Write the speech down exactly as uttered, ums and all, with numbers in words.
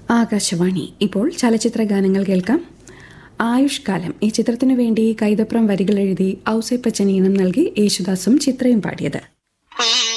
ആകാശവാണി. ഇപ്പോൾ ചലച്ചിത്ര ഗാനങ്ങൾ കേൾക്കാം. ആയുഷ്കാലം ഈ ചിത്രത്തിനു വേണ്ടി കൈതപ്രം വരികൾ എഴുതി ഔസേപ്പച്ചൻ ഈണം നൽകി യേശുദാസും ചിത്രയും പാടിയത്.